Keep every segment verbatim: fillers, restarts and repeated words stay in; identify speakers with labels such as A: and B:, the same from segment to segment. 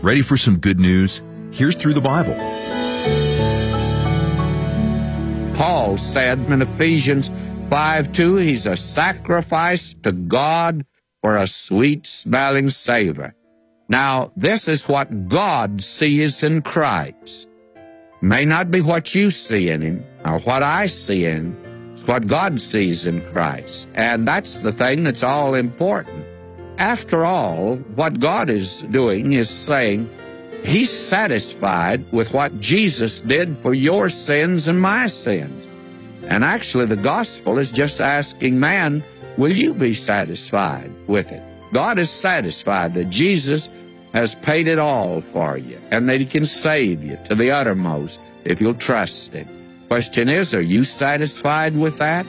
A: Ready for some good news? Here's Through the Bible.
B: Paul said in Ephesians five two, he's a sacrifice to God for a sweet-smelling savor. Now, this is what God sees in Christ. May not be what you see in him or what I see in him. It's what God sees in Christ. And that's the thing that's all important. After all, what God is doing is saying he's satisfied with what Jesus did for your sins and my sins. And actually, the gospel is just asking man, will you be satisfied with it? God is satisfied that Jesus has paid it all for you and that he can save you to the uttermost if you'll trust him. Question is, are you satisfied with that?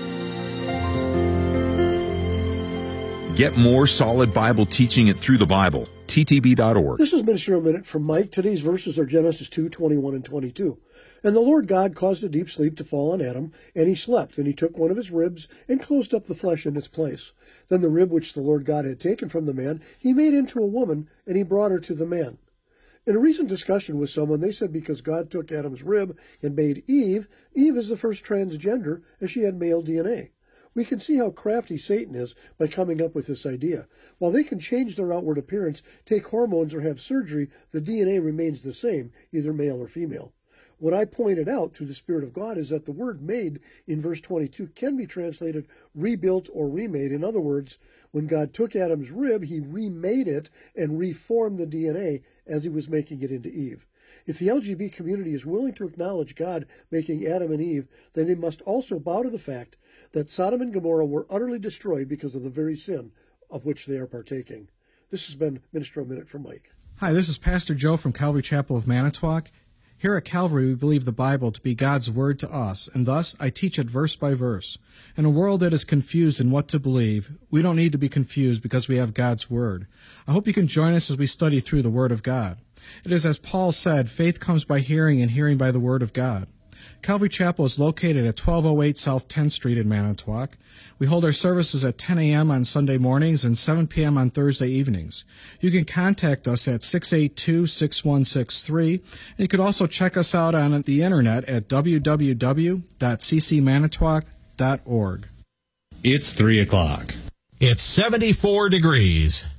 A: Get more solid Bible teaching at Through the Bible, T T B dot org.
C: This is Ministerial Minute from Mike. Today's verses are Genesis two, twenty-one and twenty-two. And the Lord God caused a deep sleep to fall on Adam, and he slept, and he took one of his ribs and closed up the flesh in its place. Then the rib which the Lord God had taken from the man, he made into a woman, and he brought her to the man. In a recent discussion with someone, they said because God took Adam's rib and made Eve, Eve is the first transgender, as she had male D N A. We can see how crafty Satan is by coming up with this idea. While they can change their outward appearance, take hormones, or have surgery, the D N A remains the same, either male or female. What I pointed out through the Spirit of God is that the word made in verse twenty-two can be translated rebuilt or remade. In other words, when God took Adam's rib, he remade it and reformed the D N A as he was making it into Eve. If the L G B T community is willing to acknowledge God making Adam and Eve, then they must also bow to the fact that Sodom and Gomorrah were utterly destroyed because of the very sin of which they are partaking. This has been Ministerial Minute from Mike.
D: Hi, this is Pastor Joe from Calvary Chapel of Manitowoc. Here at Calvary, we believe the Bible to be God's Word to us, and thus I teach it verse by verse. In a world that is confused in what to believe, we don't need to be confused because we have God's Word. I hope you can join us as we study through the Word of God. It is as Paul said, faith comes by hearing and hearing by the Word of God. Calvary Chapel is located at twelve oh eight South tenth Street in Manitowoc. We hold our services at ten a.m. on Sunday mornings and seven p.m. on Thursday evenings. You can contact us at six eight two, six one six three, and you can also check us out on the internet at w w w dot c c manitowoc dot org.
E: It's three o'clock. It's seventy-four degrees.